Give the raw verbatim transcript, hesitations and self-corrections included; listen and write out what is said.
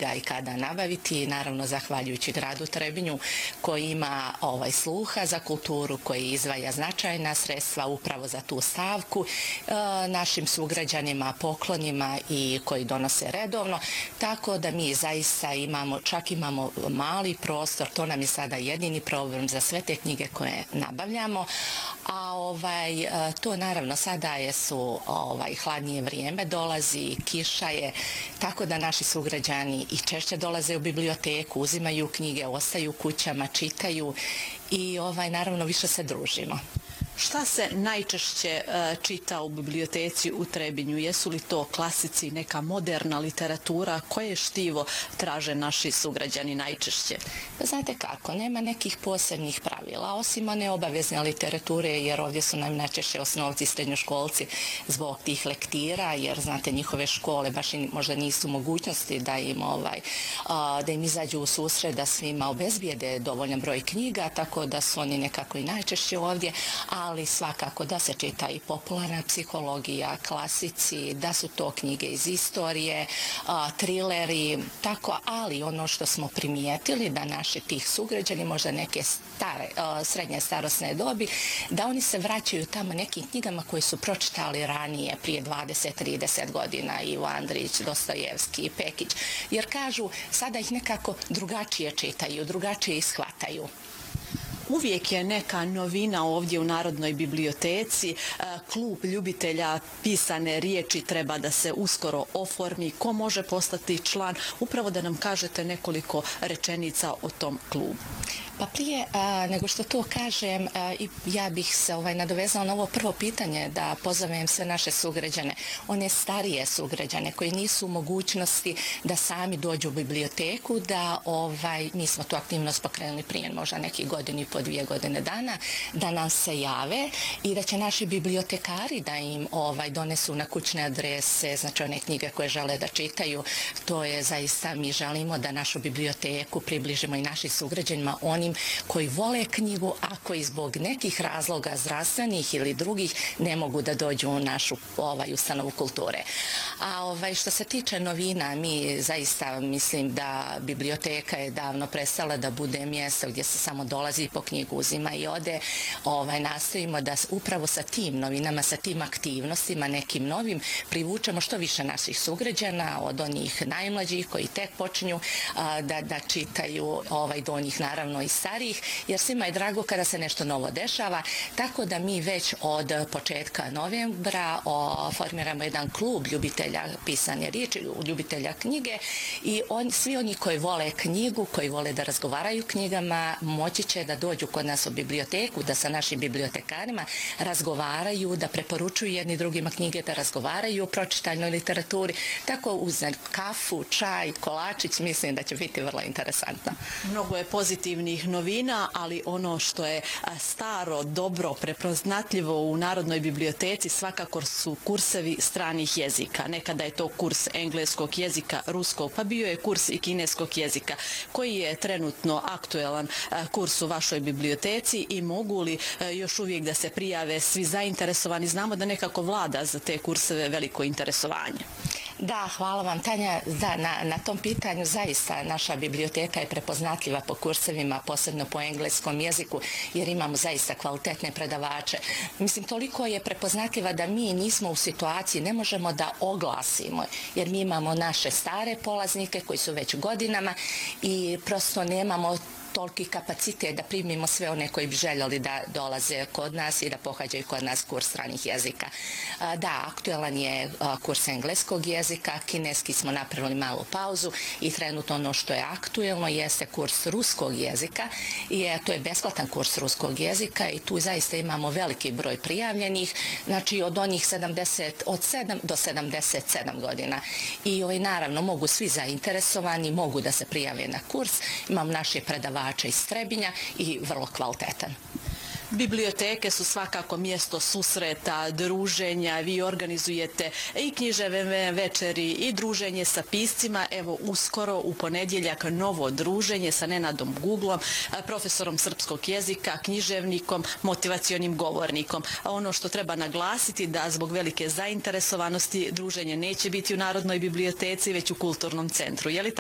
da i kada nabaviti, naravno zahvaljujući gradu Trebinju koji ima ovaj sluha za kulturu, koji izdvaja značajna sredstva upravo za tu stavku, e, našim sugrađanima, poklonima i koji donose redovno, tako da mi zaista imamo, čak imamo mali prostor, to nam je sada jedini problem za sve te knjige koje nabavljamo, a ovaj, to naravno sada je su ovaj, hladnije vrijeme dolazi, kiša je, tako da naši sugrađani i češće dolaze u biblioteku, uzimaju knjige, ostaju kućama, čitaju i ovaj, naravno više se družimo. Šta se najčešće uh, čita u biblioteci u Trebinju? Jesu li to klasici, neka moderna literatura? Koje štivo traže naši sugrađani najčešće? Pa znate kako, nema nekih posebnih pravila, osim one obavezne literature, jer ovdje su nam najčešće osnovci i srednjoškolci zbog tih lektira, jer znate njihove škole baš i možda nisu mogućnosti da im, ovaj, uh, da im izađu u susret, da svima obezbijede dovoljan broj knjiga, tako da su oni nekako i najčešće ovdje, a ali svakako da se čita i popularna psihologija, klasici, da su to knjige iz istorije, a, trileri, tako, ali ono što smo primijetili da naši tih sugrađani, možda neke stare, a, srednje starosne dobi, da oni se vraćaju tamo nekim knjigama koje su pročitali ranije, prije dvadeset trideset godina, Ivo Andrić, Dostojevski, Pekić, jer kažu sada ih nekako drugačije čitaju, drugačije ishvataju. Uvijek je neka novina ovdje u Narodnoj biblioteci. Klub ljubitelja pisane riječi treba da se uskoro oformi. Ko može postati član? Upravo da nam kažete nekoliko rečenica o tom klubu. Pa prije a, nego što to kažem, a, i ja bih se ovaj, nadovezala na ovo prvo pitanje da pozovem sve naše sugrađane, one starije sugrađane koji nisu u mogućnosti da sami dođu u biblioteku, da ovaj, mi smo tu aktivnost pokrenuli prije možda nekih godini po dvije godine dana, da nam se jave i da će naši bibliotekari da im ovaj, donesu na kućne adrese, znači one knjige koje žele da čitaju. To je zaista, mi želimo da našu biblioteku približimo i našim sugrađanima, oni koji vole knjigu, a koji zbog nekih razloga zdravstvenih ili drugih ne mogu da dođu u našu ovaj, ustanovu kulture. A ovaj, što se tiče novina, mi zaista mislim da biblioteka je davno prestala da bude mjesto gdje se samo dolazi po knjigu, uzima i ode. Ovaj, nastojimo da upravo sa tim novinama, sa tim aktivnostima, nekim novim, privučemo što više naših sugrađana, od onih najmlađih koji tek počinju a, da, da čitaju, ovaj, do onih naravno i starijih, jer svima je drago kada se nešto novo dešava, tako da mi već od početka novembra o, formiramo jedan klub ljubitelja pisane riječi, ljubitelja knjige i on, svi oni koji vole knjigu, koji vole da razgovaraju knjigama, moći će da dođu kod nas u biblioteku, da sa našim bibliotekarima razgovaraju, da preporučuju jedni drugima knjige, da razgovaraju o pročitanoj literaturi, tako uz kafu, čaj, kolačić, mislim da će biti vrlo interesantno. Mnogo je pozitivnih novina, ali ono što je staro, dobro, prepoznatljivo u Narodnoj biblioteci svakako su kursevi stranih jezika. Nekada je to kurs engleskog jezika, ruskog, pa bio je kurs i kineskog jezika. Koji je trenutno aktuelan kurs u vašoj biblioteci i mogu li još uvijek da se prijave svi zainteresovani? Znamo da nekako vlada za te kurseve veliko interesovanje. Da, hvala vam Tanja. Da, na, na tom pitanju zaista naša biblioteka je prepoznatljiva po kursevima, posebno po engleskom jeziku, jer imamo zaista kvalitetne predavače. Mislim, toliko je prepoznatljiva da mi nismo u situaciji, ne možemo da oglasimo, jer mi imamo naše stare polaznike koji su već godinama i prosto nemamo toliki kapacitet da primimo sve one koji bi željeli da dolaze kod nas i da pohađaju kod nas kurs stranih jezika. Da, aktuelan je kurs engleskog jezika, kineski smo napravili malu pauzu i trenutno ono što je aktuelno jeste kurs ruskog jezika i je, to je besplatan kurs ruskog jezika i tu zaista imamo veliki broj prijavljenih, znači od onih sedamdeset, od sedam do sedamdeset sedam godina. I ovaj, naravno mogu svi zainteresovani, mogu da se prijave na kurs, imam naše predavače iz Trebinja i vrlo kvalitetan. Biblioteke su svakako mjesto susreta, druženja, vi organizujete i književne večeri i druženje sa piscima. Evo uskoro u ponedjeljak novo druženje sa Nenadom Guglom, profesorom srpskog jezika, književnikom, motivacionim govornikom. A ono što treba naglasiti da zbog velike zainteresovanosti druženje neće biti u Narodnoj biblioteci već u Kulturnom centru. Je li tako?